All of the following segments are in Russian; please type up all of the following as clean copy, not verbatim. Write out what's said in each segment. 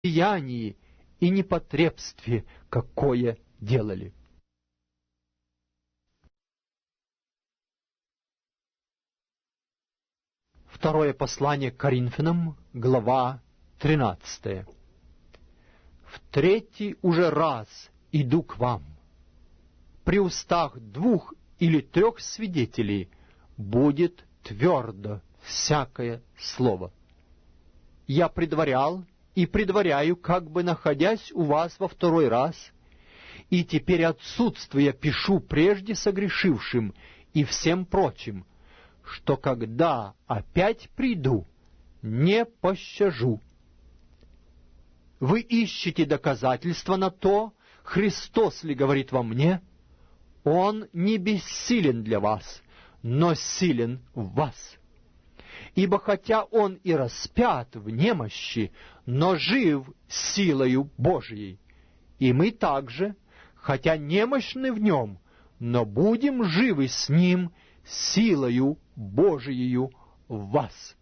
деянии и непотребстве, какое делали. Второе послание к Коринфянам, глава 13. «В третий уже раз иду к вам. При устах 2 или 3 свидетелей будет твердо всякое слово. Я предварял и предваряю, как бы находясь у вас во 2 раз, и теперь отсутствуя пишу прежде согрешившим и всем прочим, что когда опять приду, не пощажу. Вы ищете доказательства на то, Христос ли говорит во мне? Он не бессилен для вас, но силен в вас. Ибо хотя Он и распят в немощи, но жив силою Божией. И мы также, хотя немощны в Нем, но будем живы с Ним силою Божиею в вас.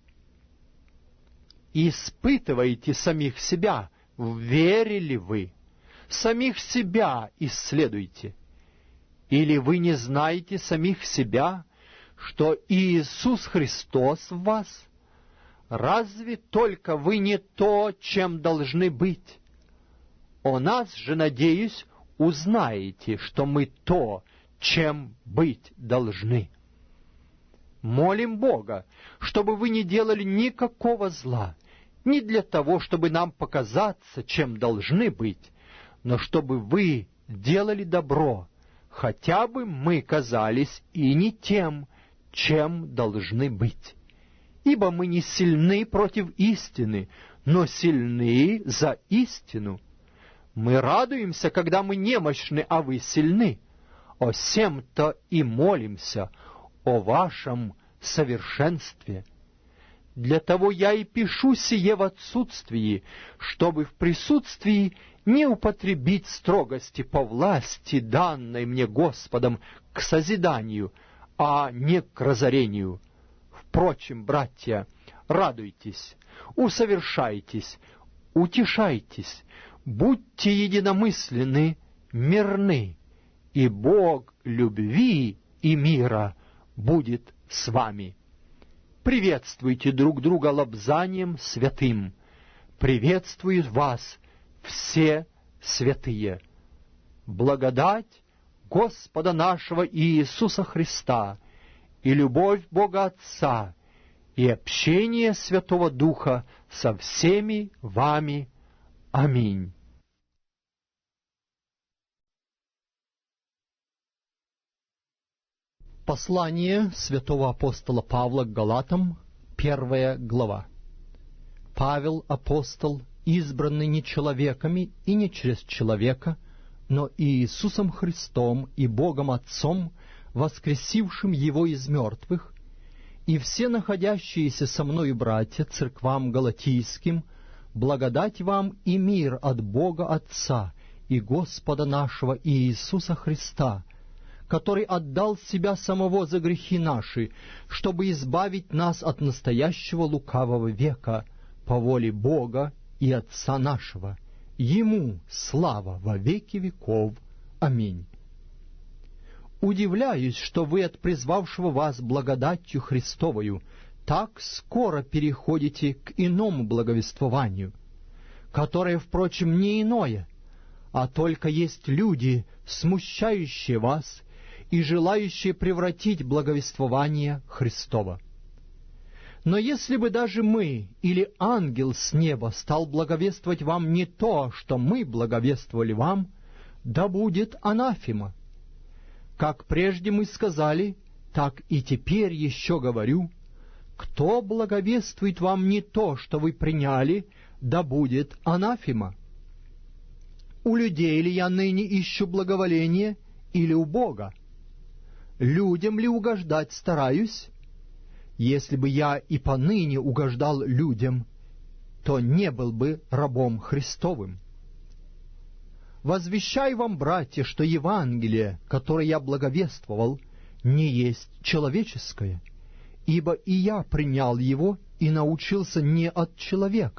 Испытывайте самих себя, верили вы, самих себя исследуйте. Или вы не знаете самих себя, что Иисус Христос в вас? Разве только вы не то, чем должны быть? О нас же, надеюсь, узнаете, что мы то, чем быть должны. Молим Бога, чтобы вы не делали никакого зла, не для того, чтобы нам показаться, чем должны быть, но чтобы вы делали добро, хотя бы мы казались и не тем, чем должны быть. Ибо мы не сильны против истины, но сильны за истину. Мы радуемся, когда мы немощны, а вы сильны. О сем-то и молимся, о вашем совершенстве. Для того я и пишу сие в отсутствии, чтобы в присутствии не употребить строгости по власти, данной мне Господом, к созиданию, а не к разорению. Впрочем, братья, радуйтесь, усовершайтесь, утешайтесь, будьте единомысленны, мирны, и Бог любви и мира будет с вами. Приветствуйте друг друга лобзанием святым. Приветствуют вас все святые. Благодать Господа нашего Иисуса Христа и любовь Бога Отца и общение Святого Духа со всеми вами. Аминь. Послание святого апостола Павла к Галатам, 1 глава. Павел, апостол, избранный не человеками и не через человека, но Иисусом Христом и Богом Отцом, воскресившим Его из мертвых, и все находящиеся со мною братья церквам галатийским, благодать вам и мир от Бога Отца и Господа нашего Иисуса Христа, который отдал Себя Самого за грехи наши, чтобы избавить нас от настоящего лукавого века, по воле Бога и Отца нашего. Ему слава во веки веков. Аминь. Удивляюсь, что вы от призвавшего вас благодатью Христовою так скоро переходите к иному благовествованию, которое, впрочем, не иное, а только есть люди, смущающие вас и желающие превратить благовествование Христово. Но если бы даже мы или ангел с неба стал благовествовать вам не то, что мы благовествовали вам, да будет анафема. Как прежде мы сказали, так и теперь еще говорю, кто благовествует вам не то, что вы приняли, да будет анафема. У людей ли я ныне ищу благоволение, или у Бога? Людям ли угождать стараюсь? Если бы я и поныне угождал людям, то не был бы рабом Христовым. Возвещаю вам, братья, что Евангелие, которое я благовествовал, не есть человеческое, ибо и я принял его и научился не от человека,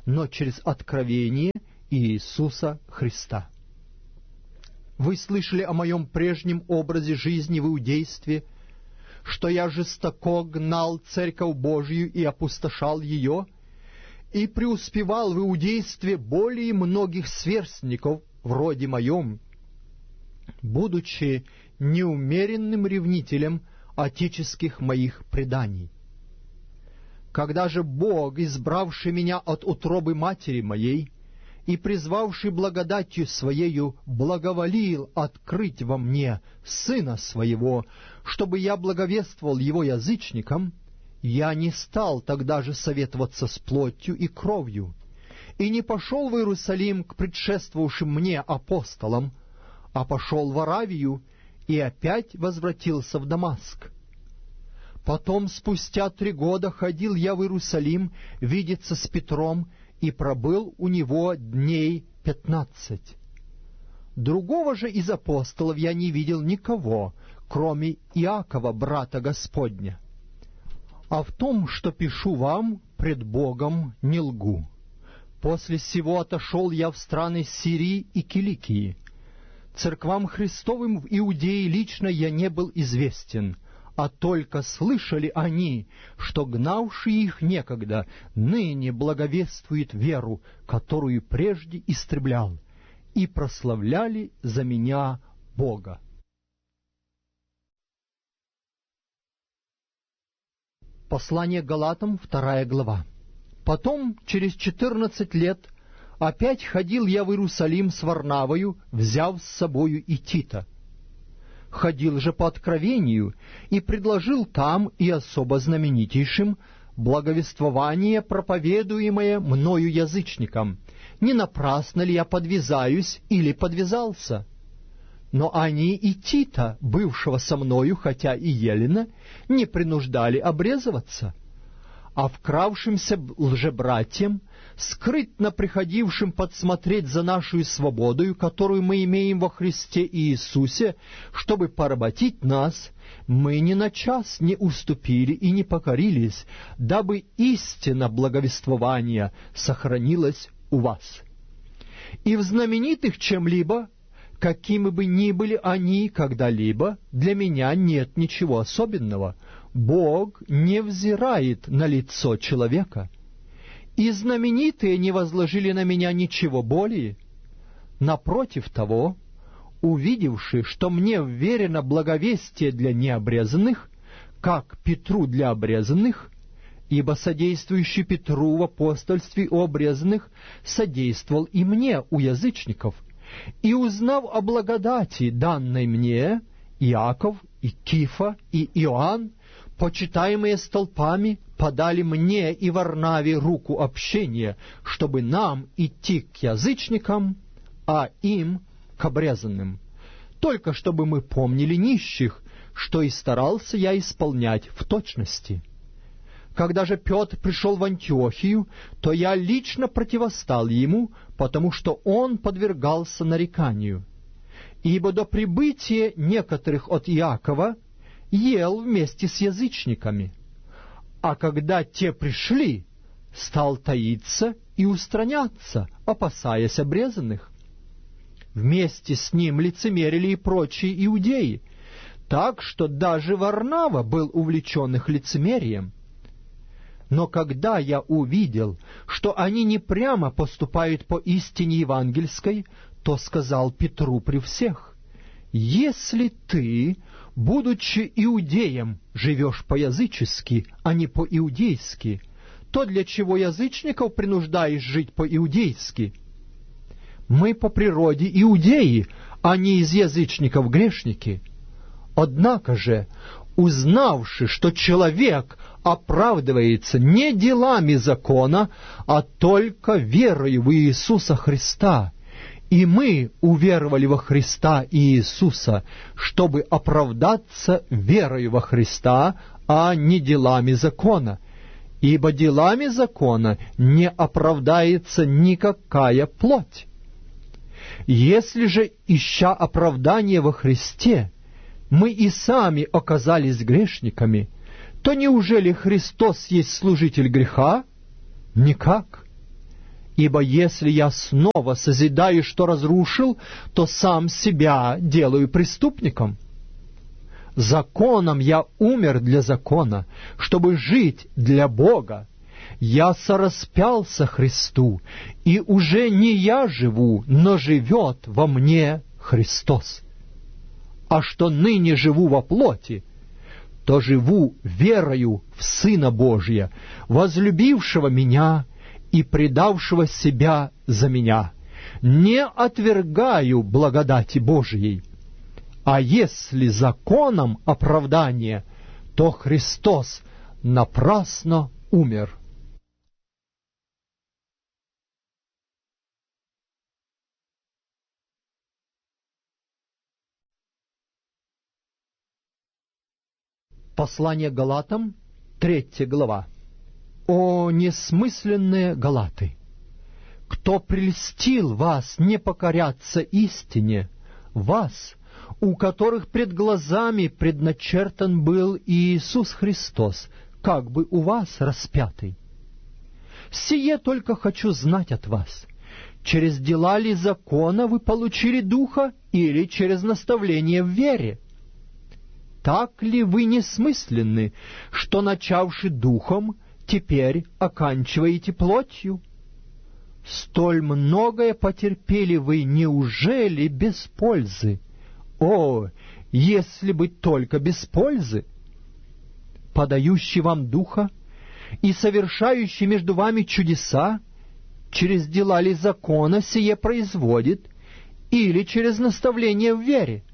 но через откровение Иисуса Христа. Вы слышали о моем прежнем образе жизни в иудействе, что я жестоко гнал Церковь Божию и опустошал ее, и преуспевал в иудействе более многих сверстников вроде моем, будучи неумеренным ревнителем отеческих моих преданий. Когда же Бог, избравший меня от утробы матери моей и призвавший благодатью Своею, благоволил открыть во мне Сына Своего, чтобы я благовествовал Его язычникам, я не стал тогда же советоваться с плотью и кровью, и не пошел в Иерусалим к предшествовавшим мне апостолам, а пошел в Аравию и опять возвратился в Дамаск. Потом, спустя 3 года, ходил я в Иерусалим видеться с Петром и пробыл у него дней 15. Другого же из апостолов я не видел никого, кроме Иакова, брата Господня. А в том, что пишу вам, пред Богом не лгу. После сего отошел я в страны Сирии и Киликии. Церквам Христовым в Иудее лично я не был известен, а только слышали они, что гнавший их некогда ныне благовествует веру, которую прежде истреблял, и прославляли за меня Бога. Послание Галатам, 2 глава. Потом, через 14 лет, опять ходил я в Иерусалим с Варнавою, взяв с собою и Тита. Ходил же по откровению и предложил там и особо знаменитейшим благовествование, проповедуемое мною язычникам. Не напрасно ли я подвязаюсь или подвязался? Но они и Тита, бывшего со мною, хотя и Елена, не принуждали обрезываться. А вкравшимся лжебратьям, скрытно приходившим подсмотреть за нашу свободою, которую мы имеем во Христе Иисусе, чтобы поработить нас, мы ни на час не уступили и не покорились, дабы истина благовествования сохранилась у вас. И в знаменитых чем-либо, какими бы ни были они когда-либо, для меня нет ничего особенного. Бог не взирает на лицо человека. И знаменитые не возложили на меня ничего более. Напротив того, увидевши, что мне вверено благовестие для необрезанных, как Петру для обрезанных, ибо содействующий Петру в апостольстве у обрезанных содействовал и мне у язычников, и, узнав о благодати, данной мне, Иаков и Кифа и Иоанн, почитаемые столпами, подали мне и Варнаве руку общения, чтобы нам идти к язычникам, а им к обрезанным. Только чтобы мы помнили нищих, что и старался я исполнять в точности. Когда же Петр пришел в Антиохию, то я лично противостал ему, потому что он подвергался нареканию. Ибо до прибытия некоторых от Иакова ел вместе с язычниками, а когда те пришли, стал таиться и устраняться, опасаясь обрезанных. Вместе с ним лицемерили и прочие иудеи, так что даже Варнава был увлечен их лицемерием. Но когда я увидел, что они не прямо поступают по истине евангельской, то сказал Петру при всех: «Если ты, будучи иудеем, живешь по-язычески, а не по-иудейски, то для чего язычников принуждаешь жить по-иудейски? Мы по природе иудеи, а не из язычников грешники. Однако же, узнавши, что человек оправдывается не делами закона, а только верою в Иисуса Христа, и мы уверовали во Христа Иисуса, чтобы оправдаться верою во Христа, а не делами закона. Ибо делами закона не оправдается никакая плоть. Если же, ища оправдание во Христе, мы и сами оказались грешниками, то неужели Христос есть служитель греха? Никак. Ибо если я снова созидаю, что разрушил, то сам себя делаю преступником. Законом я умер для закона, чтобы жить для Бога. Я сораспялся Христу, и уже не я живу, но живет во мне Христос. А что ныне живу во плоти, то живу верою в Сына Божия, возлюбившего меня и предавшего себя за меня. Не отвергаю благодати Божией. А если законом оправдание, то Христос напрасно умер. Послание Галатам, 3 глава. «О, несмысленные Галаты! Кто прельстил вас не покоряться истине, вас, у которых пред глазами предначертан был Иисус Христос, как бы у вас распятый? Сие только хочу знать от вас, через дела ли закона вы получили Духа, или через наставление в вере? Так ли вы несмысленны, что, начавши Духом, теперь оканчиваете плотью? Столь многое потерпели вы, неужели без пользы? О, если бы только без пользы! Подающий вам Духа и совершающий между вами чудеса, через дела ли закона сие производит, или через наставление в вере?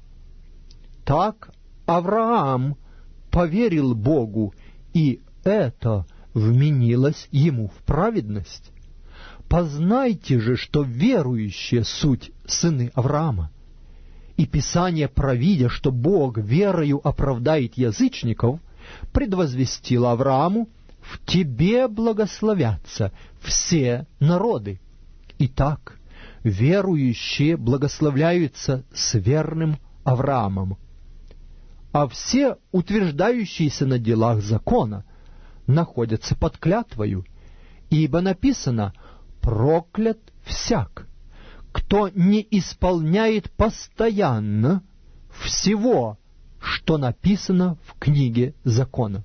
Так Авраам поверил Богу, и это вменилось ему в праведность. Познайте же, что верующие суть сыны Авраама. И Писание, провидя, что Бог верою оправдает язычников, предвозвестило Аврааму: «В тебе благословятся все народы». Итак, верующие благословляются с верным Авраамом. А все, утверждающиеся на делах закона, находятся под клятвою, ибо написано: «Проклят всяк, кто не исполняет постоянно всего, что написано в книге закона».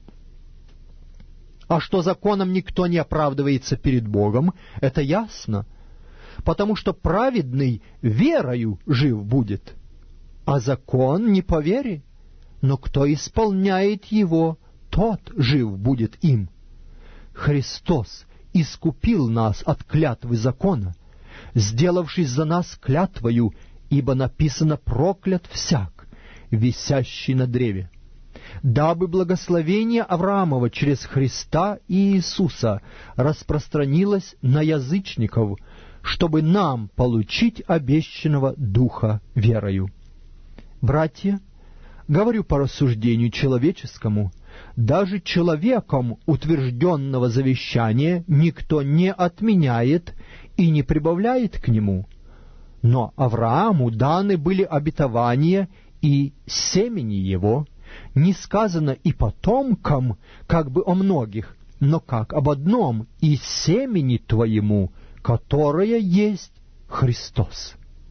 А что законом никто не оправдывается перед Богом, это ясно, потому что праведный верою жив будет, а закон не по вере, но кто исполняет его, тот жив будет им. Христос искупил нас от клятвы закона, сделавшись за нас клятвою, ибо написано: «Проклят всяк, висящий на древе», дабы благословение Авраамова через Христа и Иисуса распространилось на язычников, чтобы нам получить обещанного Духа верою. Братья, говорю по рассуждению человеческому, даже человеком утвержденного завещания никто не отменяет и не прибавляет к нему. Но Аврааму даны были обетования и семени его, не сказано и потомкам, как бы о многих, но как об одном: и семени твоему, которое есть Христос.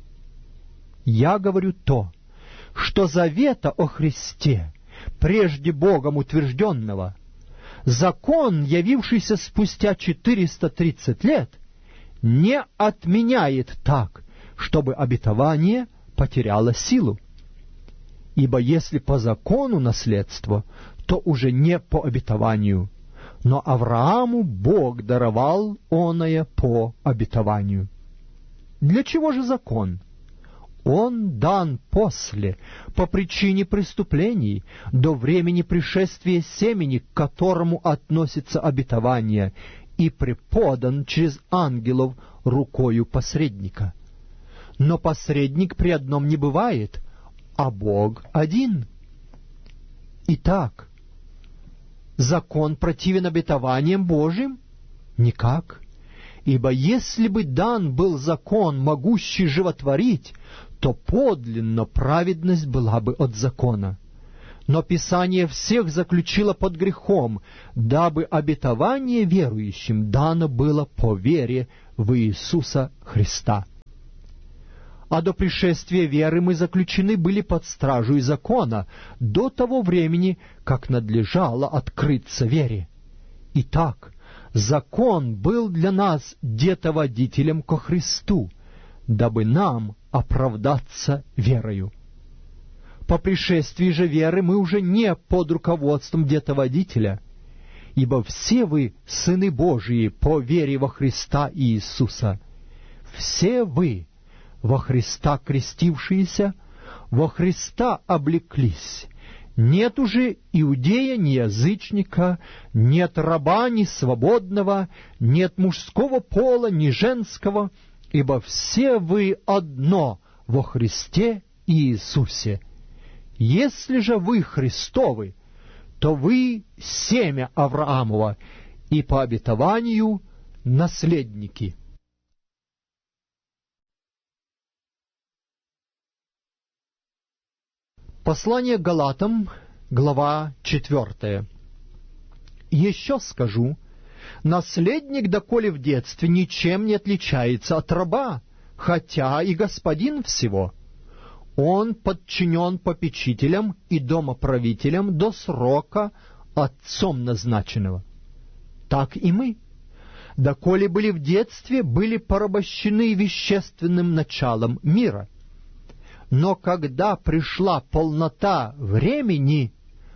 Я говорю то, что завета о Христе, прежде Богом утвержденного, закон, явившийся спустя 430 лет, не отменяет так, чтобы обетование потеряло силу. Ибо если по закону наследство, то уже не по обетованию, но Аврааму Бог даровал оное по обетованию. Для чего же закон? Он дан после, по причине преступлений, до времени пришествия семени, к которому относится обетование, и преподан через ангелов рукою посредника. Но посредник при одном не бывает, а Бог один. Итак, закон противен обетованиям Божьим? Никак. Ибо если бы дан был закон, могущий животворить, то подлинно праведность была бы от закона. но Писание всех заключило под грехом, дабы обетование верующим дано было по вере в Иисуса Христа. А до пришествия веры мы заключены были под стражей закона до того времени, как надлежало открыться вере. Итак, закон был для нас детоводителем ко Христу, дабы нам оправдаться верою. По пришествии же веры мы уже не под руководством детоводителя, ибо все вы сыны Божии по вере во Христа Иисуса. Все вы, во Христа крестившиеся, во Христа облеклись. Нет уже иудея, ни язычника, нет раба, ни свободного, нет мужского пола, ни женского, ибо все вы одно во Христе Иисусе. Если же вы Христовы, то вы семя Авраамова и по обетованию наследники. Послание Галатам, глава 4. «Еще скажу, наследник, доколе в детстве, ничем не отличается от раба, хотя и господин всего. Он подчинен попечителям и домоправителям до срока отцом назначенного. Так и мы, доколе были в детстве, были порабощены вещественным началом мира. Но когда пришла полнота времени,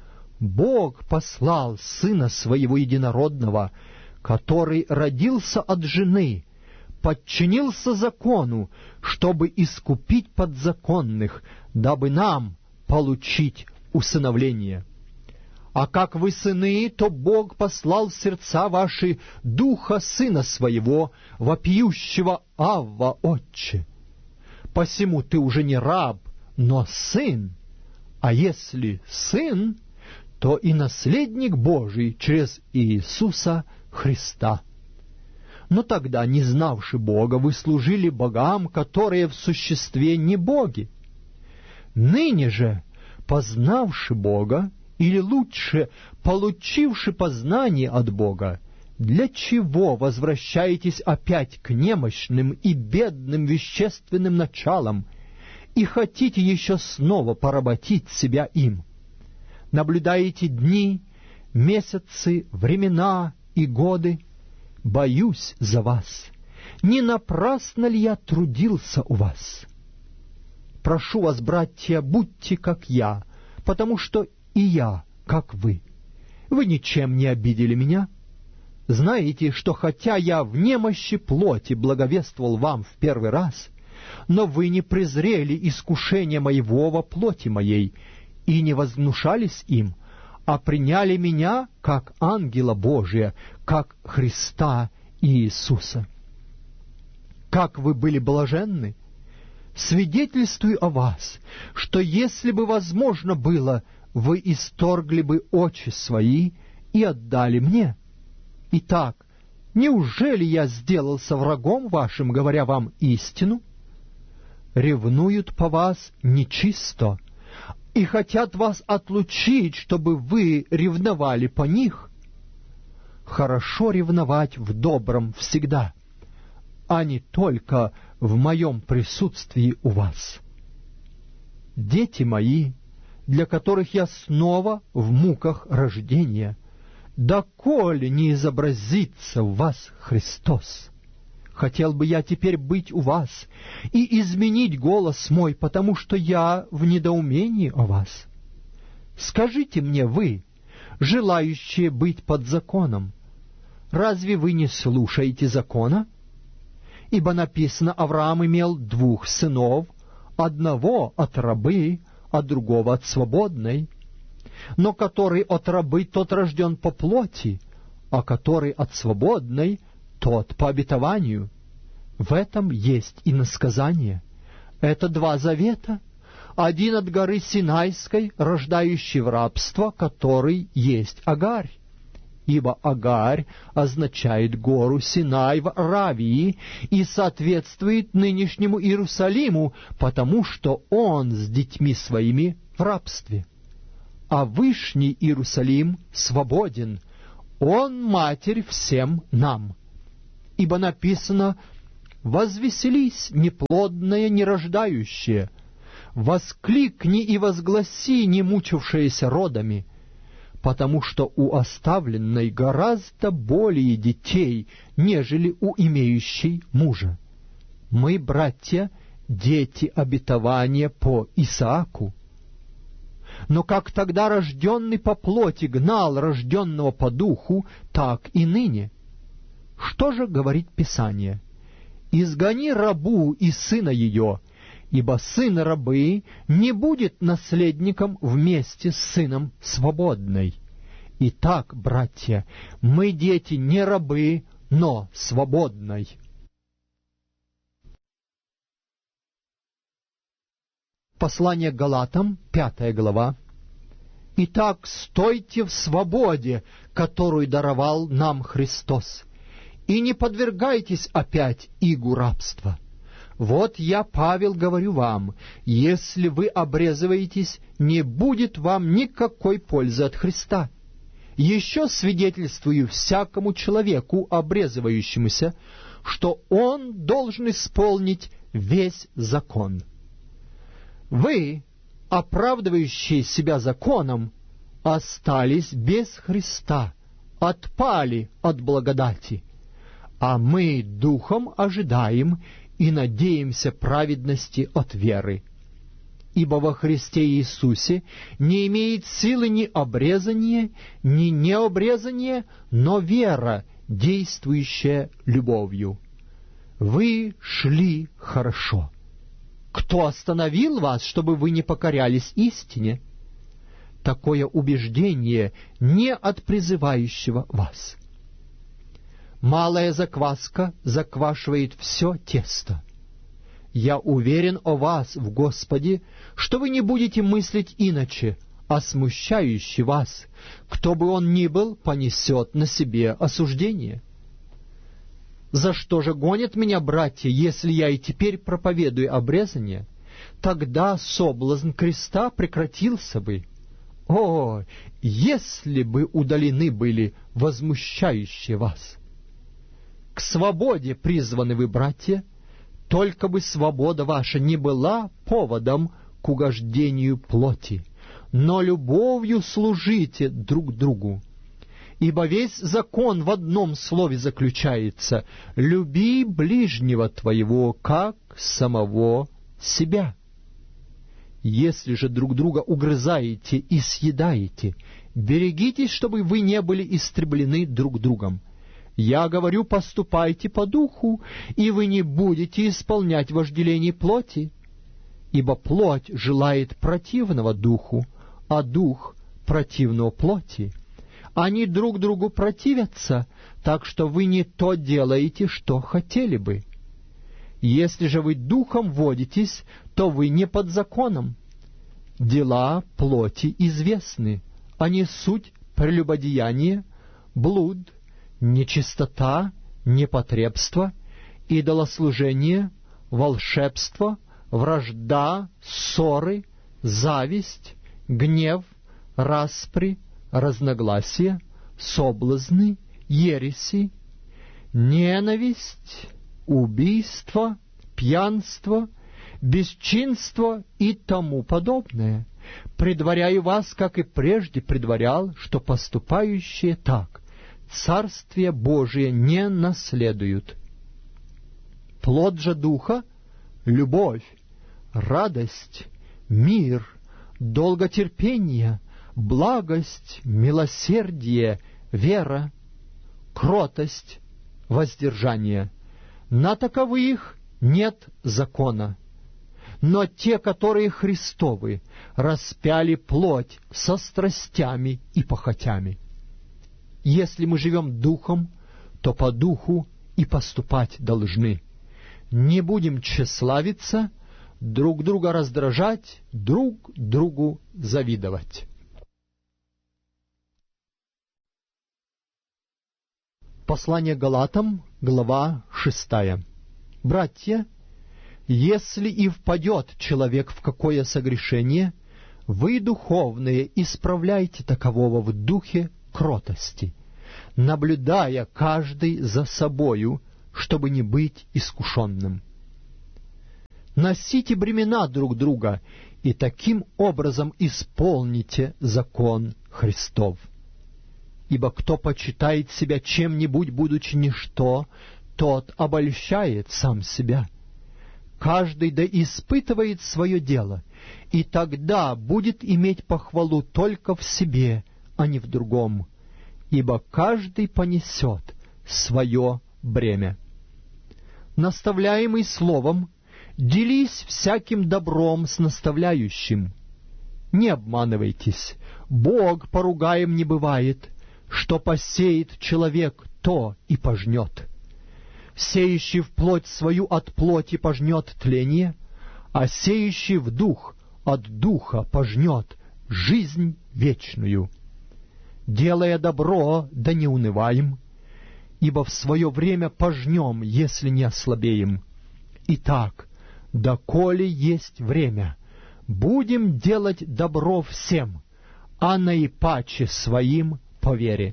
Бог послал Сына Своего Единородного, который родился от жены, подчинился закону, чтобы искупить подзаконных, дабы нам получить усыновление. А как вы сыны, то Бог послал в сердца ваши Духа Сына Своего, вопиющего «Авва, Отче». Посему ты уже не раб, но сын, а если сын, то и наследник Божий через Иисуса Христа. Но тогда, не знавши Бога, вы служили богам, которые в существе не боги. Ныне же, познавши Бога, или лучше, получивши познание от Бога, для чего возвращаетесь опять к немощным и бедным вещественным началам и хотите еще снова поработить себя им? Наблюдаете дни, месяцы, времена и годы? Боюсь за вас. Не напрасно ли я трудился у вас? Прошу вас, братья, будьте как я, потому что и я, как вы. Вы ничем не обидели меня. Знаете, что хотя я в немощи плоти благовествовал вам в первый раз, но вы не презрели искушения моего во плоти моей и не возгнушались им, а приняли меня как ангела Божия, как Христа Иисуса. Как вы были блаженны! Свидетельствую о вас, что если бы возможно было, вы исторгли бы очи свои и отдали мне. Итак, неужели я сделался врагом вашим, говоря вам истину? Ревнуют по вас нечисто и хотят вас отлучить, чтобы вы ревновали по них. Хорошо ревновать в добром всегда, а не только в моем присутствии у вас. Дети мои, для которых я снова в муках рождения, доколе не изобразится в вас Христос. Хотел бы я теперь быть у вас и изменить голос мой, потому что я в недоумении о вас. Скажите мне вы, желающие быть под законом, разве вы не слушаете закона? Ибо написано, Авраам имел 2 сынов, одного от рабы, а другого от свободной. Но который от рабы, тот рожден по плоти, а который от свободной, тот по обетованию. В этом есть иносказание. Это 2 завета. Один от горы Синайской, рождающий в рабство, который есть Агарь. Ибо Агарь означает гору Синай в Аравии и соответствует нынешнему Иерусалиму, потому что он с детьми своими в рабстве. а Вышний Иерусалим свободен, он матерь всем нам. Ибо написано: «Возвеселись, неплодная, нерождающая, воскликни и возгласи, не мучившаяся родами, потому что у оставленной гораздо более детей, нежели у имеющей мужа. Мы, братья, дети обетования по Исааку. Но как тогда рожденный по плоти гнал рожденного по духу, так и ныне. Что же говорит Писание? Изгони рабу и сына ее, ибо сын рабы не будет наследником вместе с сыном свободной. Итак, братья, мы дети не рабы, но свободной». Послание к Галатам, 5 глава. «Итак, стойте в свободе, которую даровал нам Христос, и не подвергайтесь опять игу рабства. Вот я, Павел, говорю вам, если вы обрезываетесь, не будет вам никакой пользы от Христа. Еще свидетельствую всякому человеку, обрезывающемуся, что он должен исполнить весь закон. Вы, оправдывающие себя законом, остались без Христа, отпали от благодати, а мы духом ожидаем и надеемся праведности от веры. Ибо во Христе Иисусе не имеет силы ни обрезание, ни необрезание, но вера, действующая любовью. Вы шли хорошо. Кто остановил вас, чтобы вы не покорялись истине? Такое убеждение не от призывающего вас. Малая закваска заквашивает все тесто. Я уверен о вас в Господе, что вы не будете мыслить иначе, а смущающий вас, кто бы он ни был, понесет на себе осуждение. За что же гонят меня братья, если я и теперь проповедую обрезание? Тогда соблазн креста прекратился бы. О, если бы удалены были возмущающие вас! К свободе призваны вы, братья, только бы свобода ваша не была поводом к угождению плоти, но любовью служите друг другу. Ибо весь закон в одном слове заключается: «Люби ближнего твоего, как самого себя». Если же друг друга угрызаете и съедаете, берегитесь, чтобы вы не были истреблены друг другом. Я говорю, поступайте по духу, и вы не будете исполнять вожделений плоти. Ибо плоть желает противного духу, а дух противного плоти. Они друг другу противятся, так что вы не то делаете, что хотели бы. Если же вы духом водитесь, то вы не под законом. Дела плоти известны, они суть прелюбодеяние, блуд, нечистота, непотребство, идолослужение, волшебство, вражда, ссоры, зависть, гнев, распри, разногласия, соблазны, ереси, ненависть, убийство, пьянство, бесчинство и тому подобное. Предваряю вас, как и прежде предварял, что поступающие так Царствие Божие не наследуют. Плод же Духа — любовь, радость, мир, долготерпение, благость, милосердие, вера, кротость, воздержание. На таковых нет закона. Но те, которые Христовы, распяли плоть со страстями и похотями. Если мы живем духом, то по духу и поступать должны. Не будем тщеславиться, друг друга раздражать, друг другу завидовать. Послание Галатам, глава 6. Братья, если и впадет человек в какое согрешение, Вы, духовные, исправляйте такового в духе кротости, наблюдая каждый за собою, чтобы не быть искушенным. Носите бремена друг друга, и таким образом исполните закон Христов. Ибо кто почитает себя чем-нибудь, будучи ничто, тот обольщает сам себя. Каждый да испытывает свое дело, и тогда будет иметь похвалу только в себе, а не в другом, ибо каждый понесет свое бремя. Наставляемый словом, делись всяким добром с наставляющим. Не обманывайтесь, Бог поругаем не бывает, что посеет человек, то и пожнет. Сеющий в плоть свою от плоти пожнет тление, а сеющий в дух от духа пожнет жизнь вечную. Делая добро, да не унываем, ибо в свое время пожнем, если не ослабеем. Итак, доколе есть время, будем делать добро всем, а наипаче своим по вере.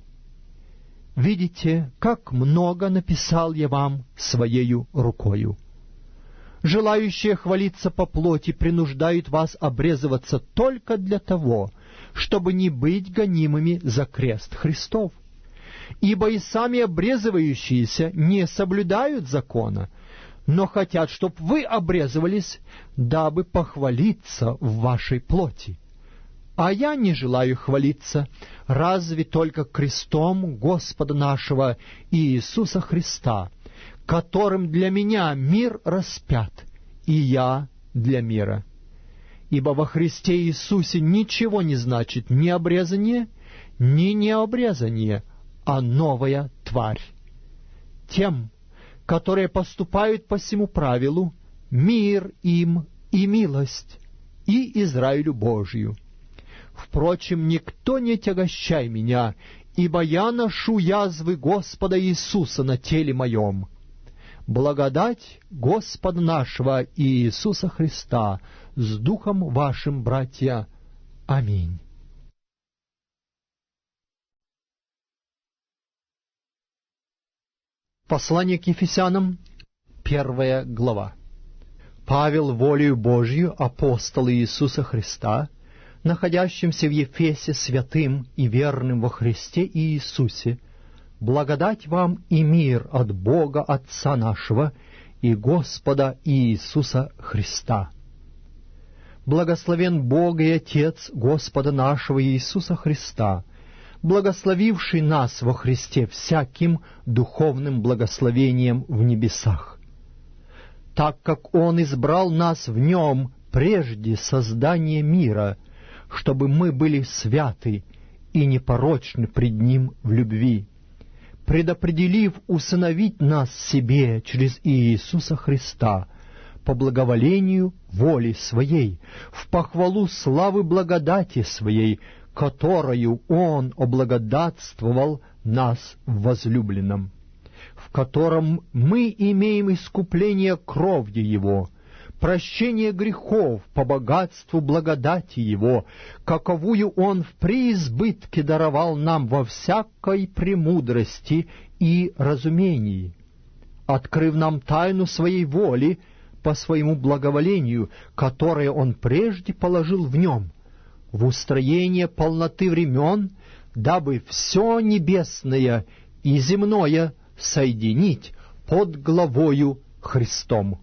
Видите, как много написал я вам своею рукою. Желающие хвалиться по плоти принуждают вас обрезываться только для того, чтобы не быть гонимыми за крест Христов. Ибо и сами обрезывающиеся не соблюдают закона, но хотят, чтоб вы обрезывались, дабы похвалиться в вашей плоти. А я не желаю хвалиться, разве только крестом Господа нашего Иисуса Христа, которым для меня мир распят, и я для мира. Ибо во Христе Иисусе ничего не значит ни обрезание, ни необрезание, а новая тварь. Тем, которые поступают по сему правилу, мир им и милость, и Израилю Божию. Впрочем, никто не тягощай меня, ибо я ношу язвы Господа Иисуса на теле моем. Благодать Господа нашего Иисуса Христа с Духом вашим, братья. Аминь. Послание к Ефесянам, 1 глава. Павел, волею Божью, апостол Иисуса Христа, находящимся в Ефесе святым и верным во Христе Иисусе, благодать вам и мир от Бога Отца нашего и Господа Иисуса Христа. Благословен Бог и Отец Господа нашего Иисуса Христа, благословивший нас во Христе всяким духовным благословением в небесах, так как Он избрал нас в Нем прежде создания мира, чтобы мы были святы и непорочны пред Ним в любви, предопределив усыновить нас себе через Иисуса Христа по благоволению воли Своей, в похвалу славы благодати Своей, которою Он облагодатствовал нас в возлюбленном, в котором мы имеем искупление кровью Его, прощение грехов по богатству благодати Его, каковую Он в преизбытке даровал нам во всякой премудрости и разумении, открыв нам тайну Своей воли по Своему благоволению, которое Он прежде положил в Нем, в устроение полноты времен, дабы все небесное и земное соединить под главою Христом.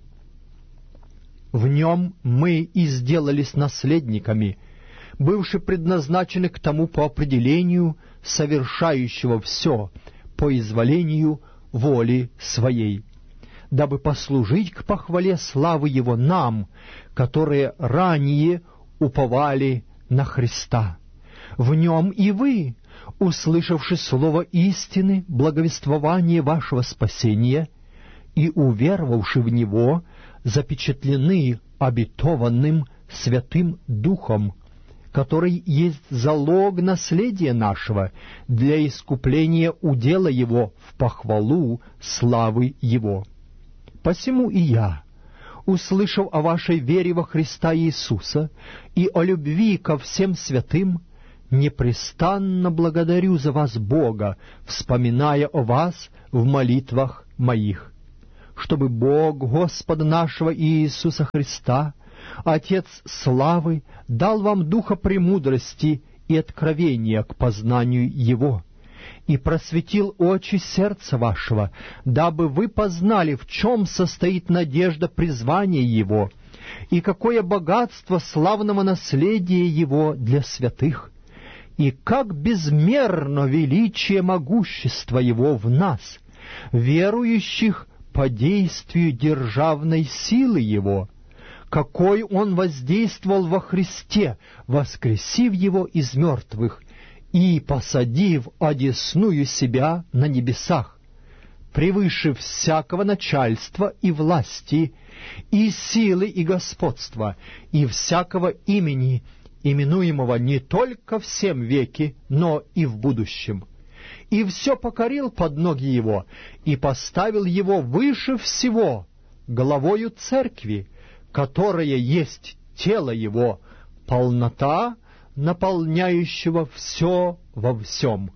В Нем мы и сделались наследниками, бывши предназначены к тому по определению совершающего все по изволению воли Своей, дабы послужить к похвале славы Его нам, которые ранее уповали на Христа. В Нем и вы, услышавши слово истины, благовествование вашего спасения, и уверовавши в Него, запечатлены обетованным Святым Духом, который есть залог наследия нашего для искупления удела Его в похвалу славы Его. Посему и я, услышав о вашей вере во Христа Иисуса и о любви ко всем святым, непрестанно благодарю за вас Бога, вспоминая о вас в молитвах моих, чтобы Бог Господа нашего Иисуса Христа, Отец славы, дал вам духа премудрости и откровения к познанию Его, и просветил очи сердца вашего, дабы вы познали, в чем состоит надежда призвания Его, и какое богатство славного наследия Его для святых, и как безмерно величие могущества Его в нас, верующих по действию державной силы Его, какой Он воздействовал во Христе, воскресив Его из мертвых и посадив одесную себя на небесах, превыше всякого начальства и власти, и силы и господства, и всякого имени, именуемого не только в сем веке, но и в будущем. И все покорил под ноги Его, и поставил Его выше всего, главою церкви, которая есть тело Его, полнота, наполняющего все во всем.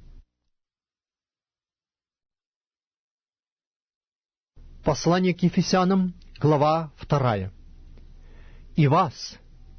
Послание к Ефесянам, глава 2. «И вас,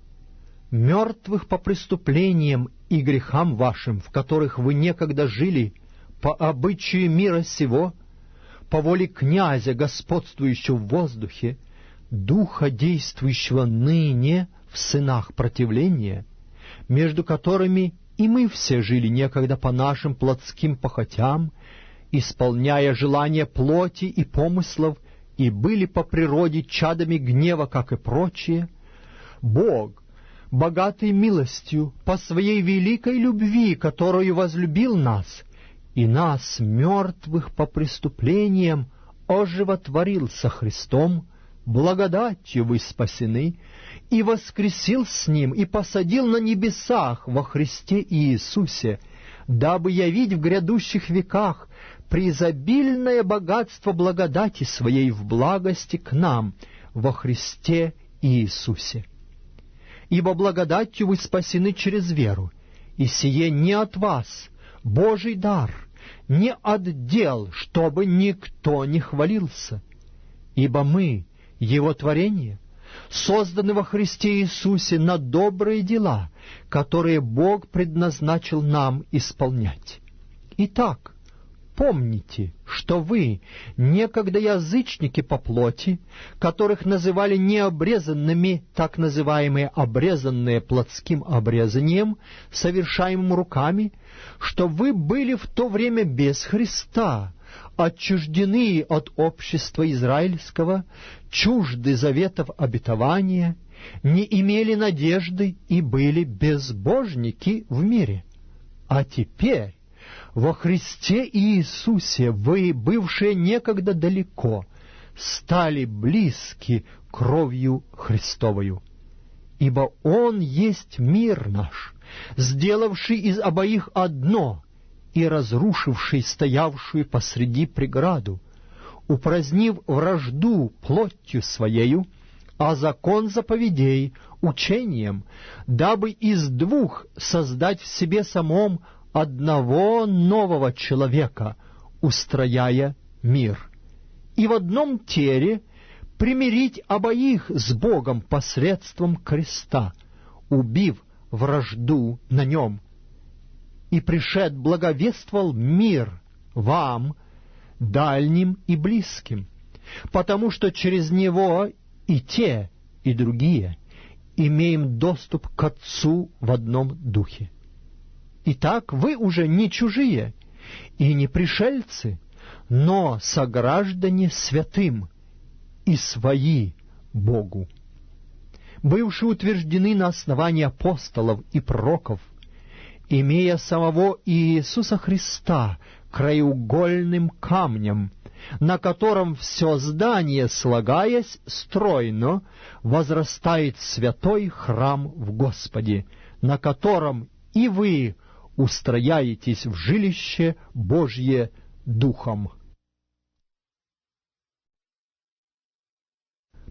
мертвых по преступлениям и грехам вашим, в которых вы некогда жили, по обычаю мира сего, по воле князя, господствующего в воздухе, духа, действующего ныне в сынах противления, между которыми и мы все жили некогда по нашим плотским похотям, исполняя желания плоти и помыслов, и были по природе чадами гнева, как и прочие, Бог, богатый милостью, по своей великой любви, которую возлюбил нас, и нас, мертвых по преступлениям, оживотворил со Христом, благодатью вы спасены, и воскресил с Ним, и посадил на небесах во Христе Иисусе, дабы явить в грядущих веках преизобильное богатство благодати Своей в благости к нам во Христе Иисусе. Ибо благодатью вы спасены через веру, и сие не от вас, Божий дар, не от дел, чтобы никто не хвалился. Ибо мы, Его творение, созданы во Христе Иисусе на добрые дела, которые Бог предназначил нам исполнять. Итак, помните, что вы, некогда язычники по плоти, которых называли необрезанными, так называемые обрезанные плотским обрезанием, совершаемым руками, что вы были в то время без Христа, отчуждены от общества израильского, чужды заветов обетования, не имели надежды и были безбожники в мире. А теперь во Христе Иисусе вы, бывшие некогда далеко, стали близки кровью Христовою. Ибо Он есть мир наш, сделавший из обоих одно и разрушивший стоявшую посреди преграду, упразднив вражду плотью Своею, а закон заповедей учением, дабы из двух создать в себе самом одного нового человека, устрояя мир, и в одном теле примирить обоих с Богом посредством креста, убив вражду на нем. И пришед благовествовал мир вам, дальним и близким, потому что через него и те, и другие имеем доступ к Отцу в одном духе. Итак, вы уже не чужие и не пришельцы, но сограждане святым и свои Богу, бывшие утверждены на основании апостолов и пророков, имея самого Иисуса Христа краеугольным камнем, на котором все здание, слагаясь стройно, возрастает святой храм в Господе, на котором и вы устрояетесь в жилище Божье Духом.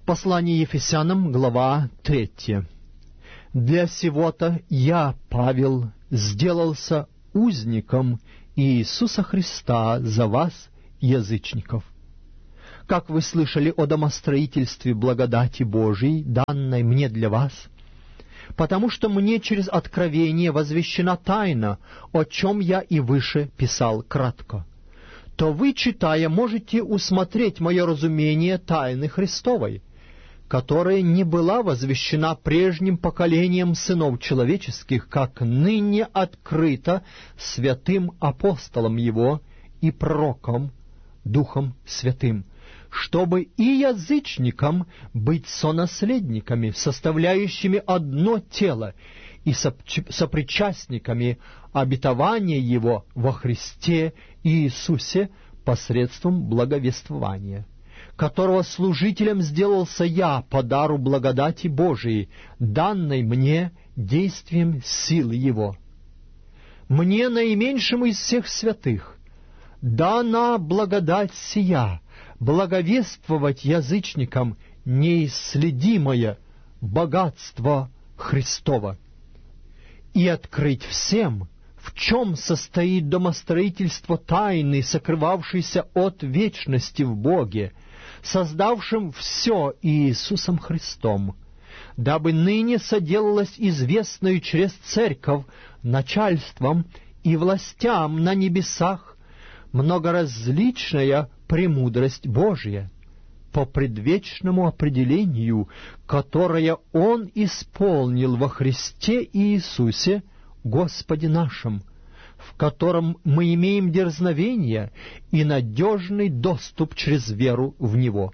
Послание Ефесянам, глава 3. «Для сего-то я, Павел, сделался узником Иисуса Христа за вас, язычников. Как вы слышали о домостроительстве благодати Божией, данной мне для вас, потому что мне через откровение возвещена тайна, о чем я и выше писал кратко, то вы, читая, можете усмотреть мое разумение тайны Христовой, которая не была возвещена прежним поколением сынов человеческих, как ныне открыта святым апостолом Его и пророком, Духом Святым, чтобы и язычникам быть сонаследниками, составляющими одно тело, и сопричастниками обетования Его во Христе Иисусе посредством благовествования, которого служителем сделался я по дару благодати Божией, данной мне действием силы Его. Мне, наименьшему из всех святых, дана благодать сия, благовествовать язычникам неисследимое богатство Христова и открыть всем, в чем состоит домостроительство тайны, сокрывавшейся от вечности в Боге, создавшим все Иисусом Христом, дабы ныне соделалось известною через Церковь начальством и властям на небесах многоразличная премудрость Божья, по предвечному определению, которое Он исполнил во Христе Иисусе, Господе нашим, в котором мы имеем дерзновение и надежный доступ через веру в Него.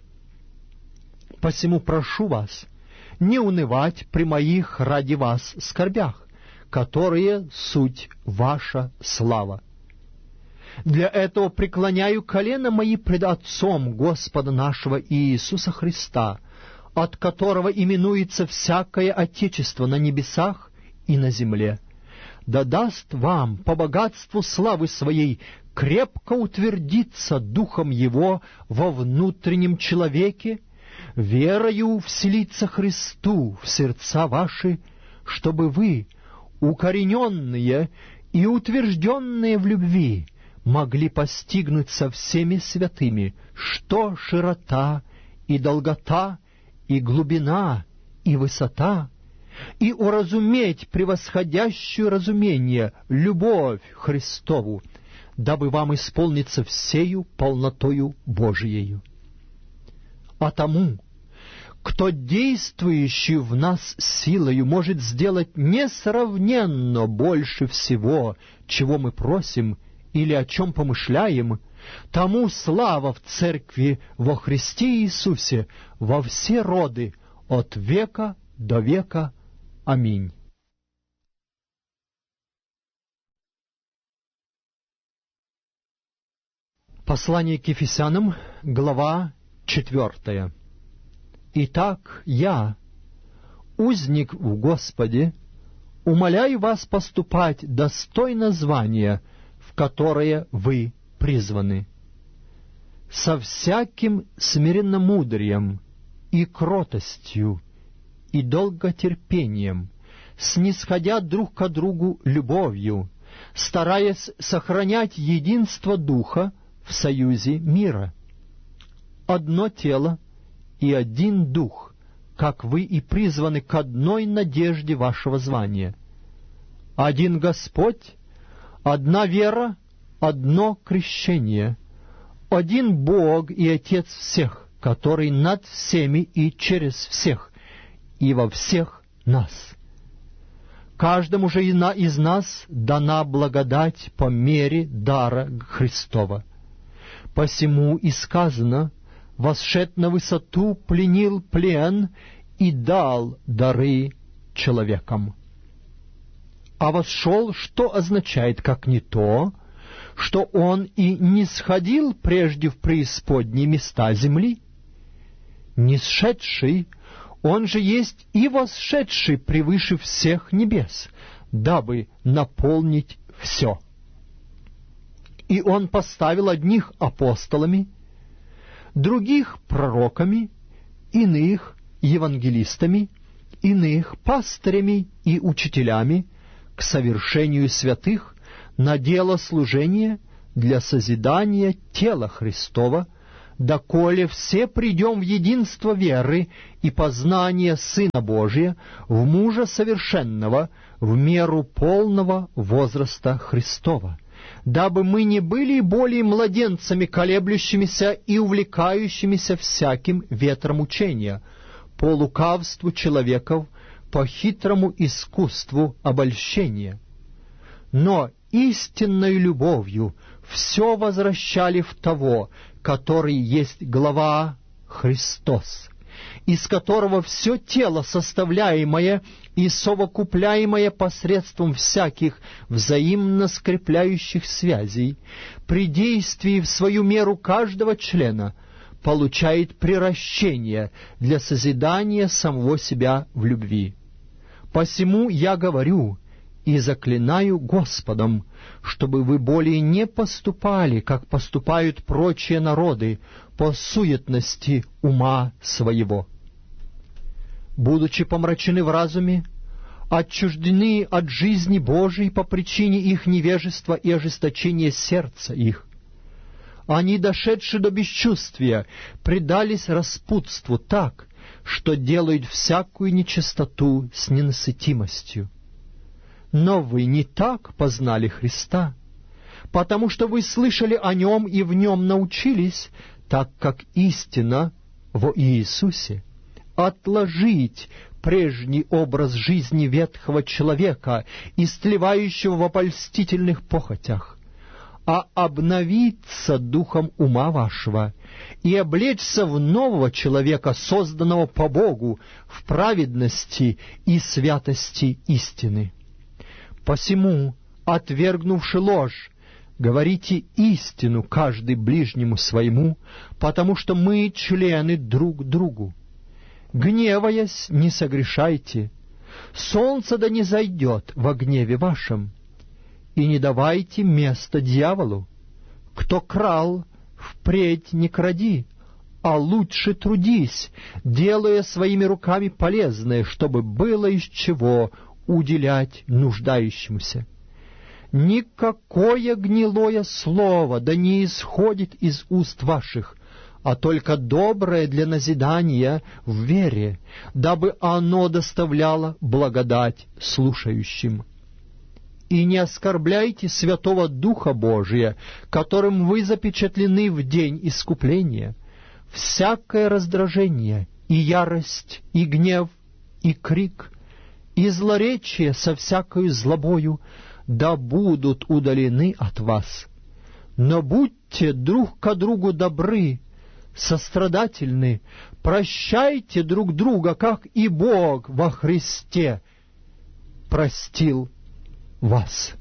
Посему прошу вас не унывать при моих ради вас скорбях, которые суть ваша слава. Для этого преклоняю колено мои пред Отцом Господа нашего Иисуса Христа, от которого именуется всякое Отечество на небесах и на земле, да даст вам по богатству славы Своей крепко утвердиться Духом Его во внутреннем человеке, верою вселиться Христу в сердца ваши, чтобы вы, укорененные и утвержденные в любви, могли постигнуть со всеми святыми, что широта и долгота и глубина и высота, и уразуметь превосходящую разумение любовь Христову, дабы вам исполниться всею полнотою Божиею. А тому, кто действующий в нас силою может сделать несравненно больше всего, чего мы просим или о чем помышляем, тому слава в Церкви во Христе Иисусе во все роды, от века до века. Аминь. Послание к Ефесянам, глава 4. Итак, я, узник в Господе, умоляю вас поступать достойно звания, в которое вы призваны, со всяким смиренномудрием и кротостью и долготерпением, снисходя друг к другу любовью, стараясь сохранять единство Духа в союзе мира. Одно тело и один Дух, как вы и призваны к одной надежде вашего звания. Один Господь, одна вера, одно крещение, один Бог и Отец всех, который над всеми и через всех, и во всех нас. Каждому же из нас дана благодать по мере дара Христова. Посему и сказано: «Восшед на высоту, пленил плен и дал дары человекам». А восшел, что означает, как не то, что он и не сходил прежде в преисподние места земли? Нисшедший, он же есть и восшедший превыше всех небес, дабы наполнить все. И он поставил одних апостолами, других пророками, иных евангелистами, иных пастырями и учителями к совершению святых на дело служения для созидания тела Христова, доколе все придем в единство веры и познание Сына Божия, в мужа совершенного, в меру полного возраста Христова, дабы мы не были более младенцами, колеблющимися и увлекающимися всяким ветром учения, по лукавству человеков, по хитрому искусству обольщения. Но истинной любовью все возвращали в того, который есть глава Христос, из которого все тело, составляемое и совокупляемое посредством всяких взаимно скрепляющих связей, при действии в свою меру каждого члена, получает приращение для созидания самого себя в любви. Посему я говорю и заклинаю Господом, чтобы вы более не поступали, как поступают прочие народы, по суетности ума своего. Будучи помрачены в разуме, отчуждены от жизни Божией по причине их невежества и ожесточения сердца их, они, дошедшие до бесчувствия, предались распутству так, что делают всякую нечистоту с ненасытимостью. Но вы не так познали Христа, потому что вы слышали о Нем и в Нем научились, так как истина во Иисусе. Отложить прежний образ жизни ветхого человека, истлевающего в обольстительных похотях, а обновиться духом ума вашего и облечься в нового человека, созданного по Богу в праведности и святости истины. Посему, отвергнувши ложь, говорите истину каждый ближнему своему, потому что мы члены друг другу. Гневаясь, не согрешайте, солнце да не зайдет во гневе вашем, и не давайте места дьяволу. Кто крал, впредь не кради, а лучше трудись, делая своими руками полезное, чтобы было из чего уделять нуждающимся. Никакое гнилое слово да не исходит из уст ваших, а только доброе для назидания в вере, дабы оно доставляло благодать слушающим. И не оскорбляйте Святого Духа Божия, которым вы запечатлены в день искупления. Всякое раздражение, и ярость, и гнев, и крик, и злоречие со всякою злобою да будут удалены от вас. Но будьте друг ко другу добры, сострадательны, прощайте друг друга, как и Бог во Христе простил вас.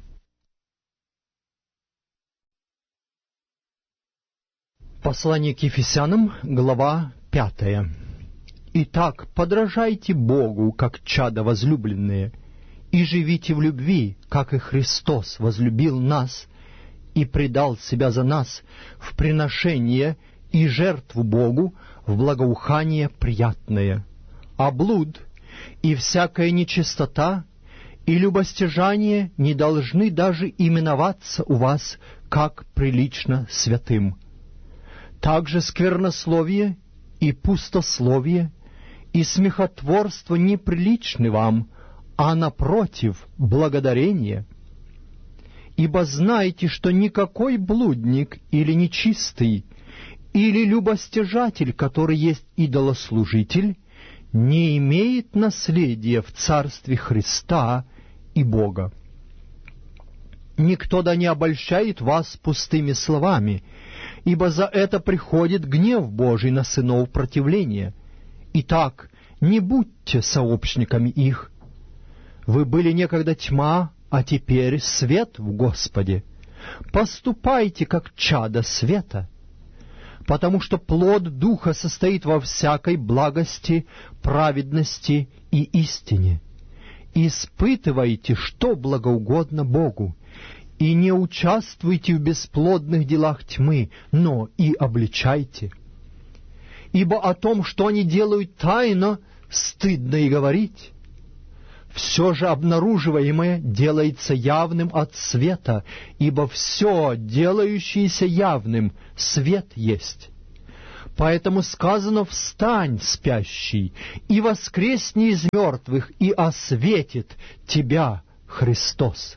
Послание к Ефесянам, глава 5. Итак, подражайте Богу, как чада возлюбленные, и живите в любви, как и Христос возлюбил нас и предал себя за нас в приношение и жертву Богу в благоухание приятное. А блуд и всякая нечистота и любостяжание не должны даже именоваться у вас, как прилично святым. Также сквернословие и пустословие и смехотворство неприличны вам, а напротив благодарение. Ибо знайте, что никакой блудник или нечистый, или любостяжатель, который есть идолослужитель, не имеет наследия в Царстве Христа и Бога. Никто да не обольщает вас пустыми словами, ибо за это приходит гнев Божий на сынов противления. Итак, не будьте сообщниками их. Вы были некогда тьма, а теперь свет в Господе. Поступайте, как чада света, потому что плод Духа состоит во всякой благости, праведности и истине. Испытывайте, что благоугодно Богу, и не участвуйте в бесплодных делах тьмы, но и обличайте. ибо о том, что они делают тайно, стыдно и говорить. Все же обнаруживаемое делается явным от света, ибо все, делающееся явным, свет есть. Поэтому сказано: «Встань, спящий, и воскресни из мертвых, и осветит тебя Христос».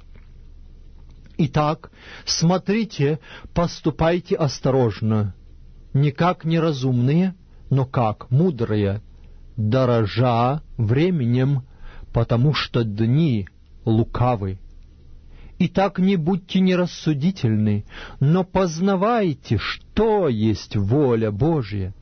Итак, смотрите, поступайте осторожно, не как неразумные, но как мудрые, дорожа временем, потому что дни лукавы. Итак, не будьте нерассудительны, но познавайте, что есть воля Божья.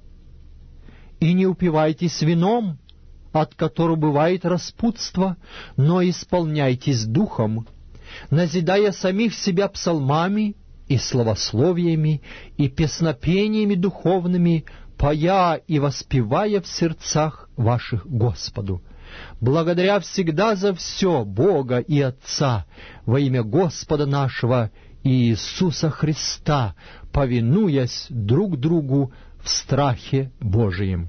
И не упивайтесь вином, от которого бывает распутство, но исполняйтесь духом, назидая самих себя псалмами и славословиями и песнопениями духовными, поя и воспевая в сердцах ваших Господу, благодаря всегда за все Бога и Отца во имя Господа нашего Иисуса Христа, повинуясь друг другу в страхе Божием.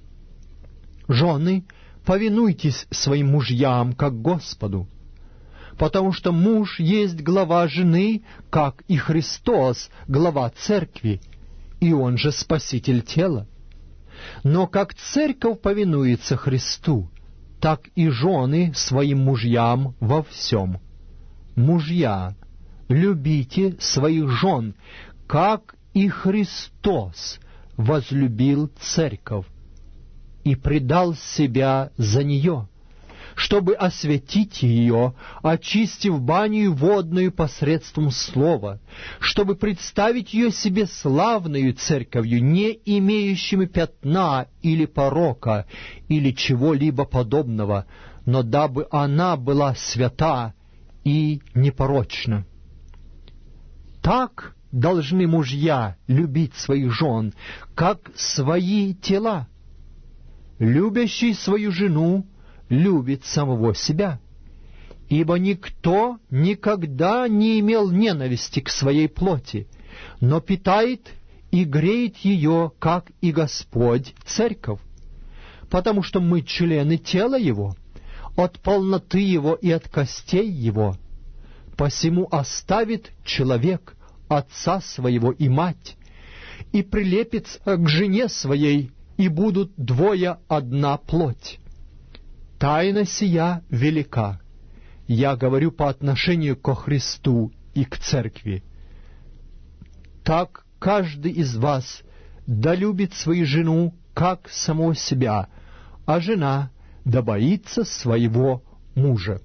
Жены, повинуйтесь своим мужьям, как Господу, потому что муж есть глава жены, как и Христос, глава церкви, и Он же Спаситель тела. Но как церковь повинуется Христу, так и жены своим мужьям во всем. Мужья, любите своих жен, как и Христос возлюбил церковь и предал себя за нее, чтобы осветить ее, очистив баню водную посредством слова, чтобы представить ее себе славною церковью, не имеющими пятна или порока, или чего-либо подобного, но дабы она была свята и непорочна. Так должны мужья любить своих жен, как свои тела. Любящий свою жену любит самого себя, ибо никто никогда не имел ненависти к своей плоти, но питает и греет ее, как и Господь, церковь, потому что мы члены тела Его, от полноты Его и от костей Его. Посему оставит человек отца своего и мать, и прилепится к жене своей, и будут двое одна плоть. Тайна сия велика. Я говорю по отношению ко Христу и к церкви. Так каждый из вас да любит свою жену, как самого себя, а жена да боится своего мужа.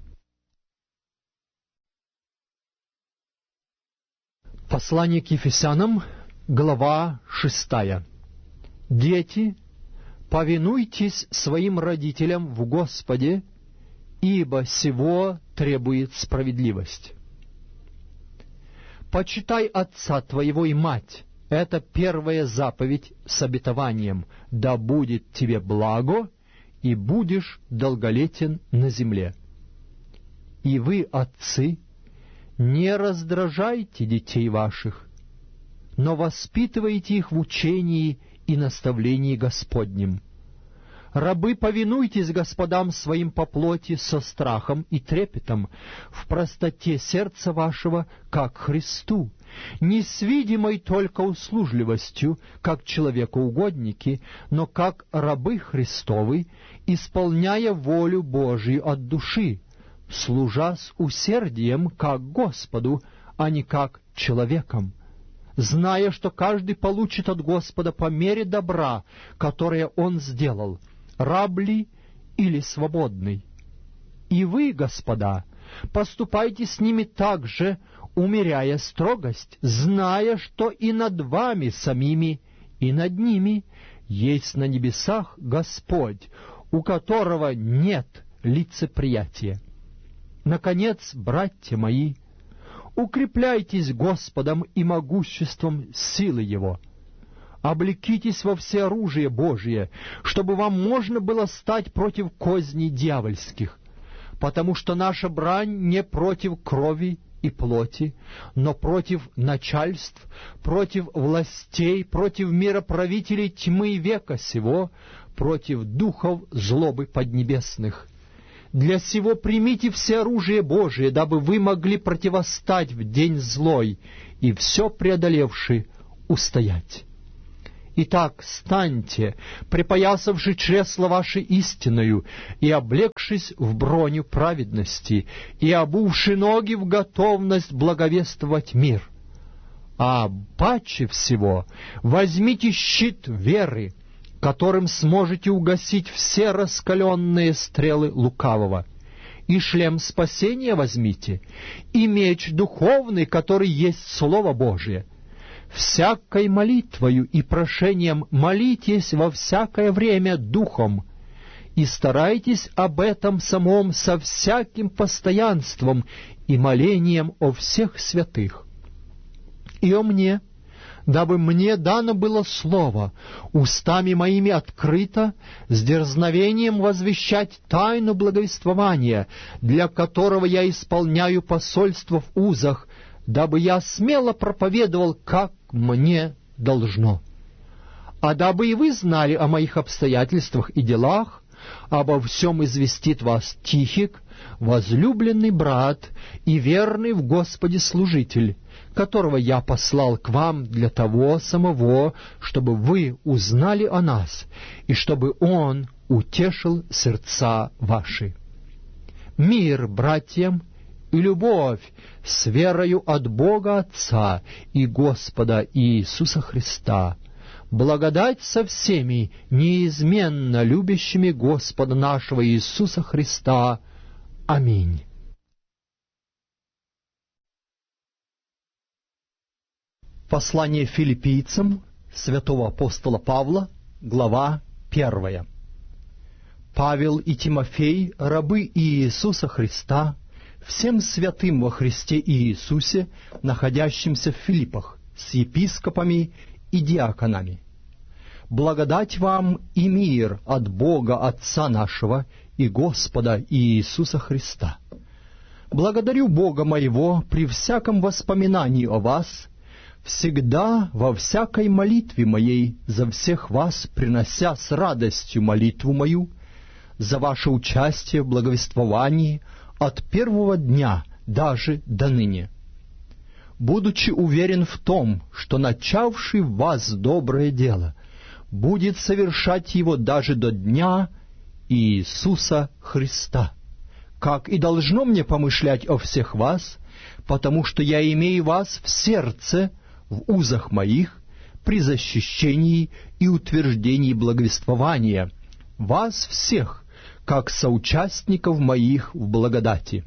Послание к Ефесянам, глава 6. Дети, повинуйтесь своим родителям в Господе, ибо сего требует справедливость. Почитай отца твоего и мать. Это первая заповедь с обетованием: да будет тебе благо, и будешь долголетен на земле. И вы, отцы, не раздражайте детей ваших, но воспитывайте их в учении и наставлении Господнем. Рабы, повинуйтесь господам своим по плоти со страхом и трепетом, в простоте сердца вашего, как Христу, не с видимой только услужливостью, как человекоугодники, но как рабы Христовы, исполняя волю Божию от души, служа с усердием, как Господу, а не как человеком, зная, что каждый получит от Господа по мере добра, которое Он сделал, раб ли или свободный. И вы, господа, поступайте с ними так же, умеряя строгость, зная, что и над вами самими, и над ними есть на небесах Господь, у которого нет лицеприятия. Наконец, братья мои, укрепляйтесь Господом и могуществом силы Его. Облекитесь во всеоружие Божие, чтобы вам можно было стать против козней дьявольских, потому что наша брань не против крови и плоти, но против начальств, против властей, против мироправителей тьмы века сего, против духов злобы поднебесных. Для сего примите все оружие Божие, дабы вы могли противостать в день злой и все преодолевши устоять. Итак, станьте, припоясавши чресло ваше истиною, и облегшись в броню праведности, и обувши ноги в готовность благовествовать мир. А паче всего возьмите щит веры, которым сможете угасить все раскаленные стрелы лукавого, и шлем спасения возьмите, и меч духовный, который есть Слово Божие. Всякой молитвою и прошением молитесь во всякое время Духом, и старайтесь об этом самом со всяким постоянством и молением о всех святых. И о мне, дабы мне дано было слово, устами моими открыто, с дерзновением возвещать тайну благовествования, для которого я исполняю посольство в узах, дабы я смело проповедовал, как мне должно. А дабы и вы знали о моих обстоятельствах и делах, обо всем известит вас Тихик, возлюбленный брат и верный в Господе служитель, которого я послал к вам для того самого, чтобы вы узнали о нас, и чтобы он утешил сердца ваши. Мир братьям и любовь с верою от Бога Отца и Господа Иисуса Христа. Благодать со всеми неизменно любящими Господа нашего Иисуса Христа. Аминь. Послание филиппийцам святого апостола Павла, глава 1. Павел и Тимофей, рабы Иисуса Христа, всем святым во Христе Иисусе, находящимся в Филиппах, с епископами и диаконами. Благодать вам и мир от Бога Отца нашего и Господа Иисуса Христа. Благодарю Бога моего при всяком воспоминании о вас, всегда во всякой молитве моей за всех вас принося с радостью молитву мою, за ваше участие в благовествовании от первого дня даже до ныне, будучи уверен в том, что начавший в вас доброе дело будет совершать его даже до дня Иисуса Христа, как и должно мне помышлять о всех вас, потому что я имею вас в сердце, в узах моих, при защищении и утверждении благовествования, вас всех, как соучастников моих в благодати.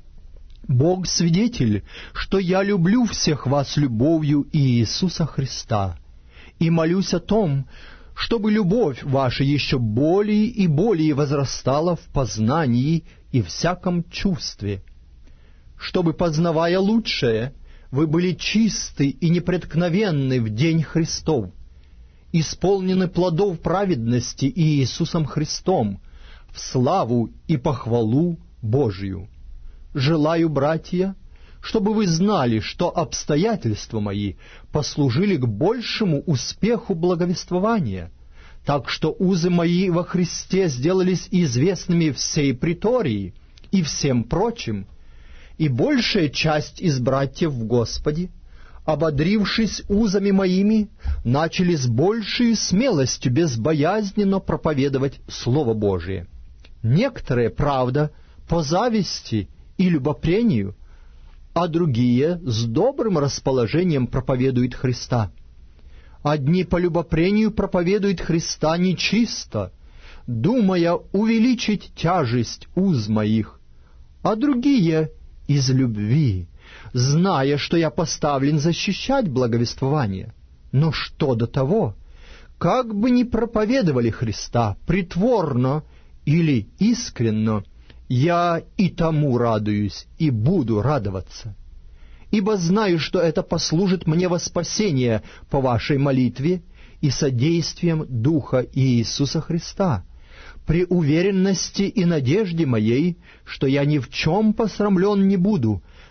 Бог свидетель, что я люблю всех вас любовью Иисуса Христа, и молюсь о том, чтобы любовь ваша еще более и более возрастала в познании и всяком чувстве, чтобы, познавая лучшее, вы были чисты и непреткновенны в день Христов, исполнены плодов праведности Иисусом Христом, в славу и похвалу Божию. Желаю, братья, чтобы вы знали, что обстоятельства мои послужили к большему успеху благовествования, так что узы мои во Христе сделались известными всей притории и всем прочим, и большая часть из братьев в Господе, ободрившись узами моими, начали с большей смелостью безбоязненно проповедовать Слово Божие. Некоторые, правда, по зависти и любопрению, а другие с добрым расположением проповедуют Христа. Одни по любопрению проповедуют Христа нечисто, думая увеличить тяжесть уз моих, а другие из любви, зная, что я поставлен защищать благовествование. Но что до того, как бы ни проповедовали Христа притворно или искренно, я и тому радуюсь и буду радоваться, ибо знаю, что это послужит мне во спасение по вашей молитве и содействием Духа Иисуса Христа, при уверенности и надежде моей, что я ни в чем посрамлен не буду,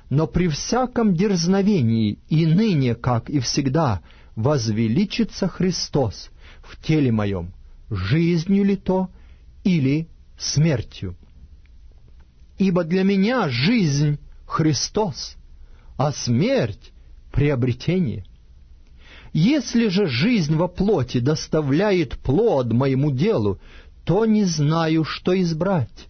Но при всяком дерзновении и ныне, как и всегда, возвеличится Христос в теле моем, жизнью ли то или смертью. Ибо для меня жизнь — Христос, а смерть — приобретение. Если же жизнь во плоти доставляет плод моему делу, то не знаю, что избрать.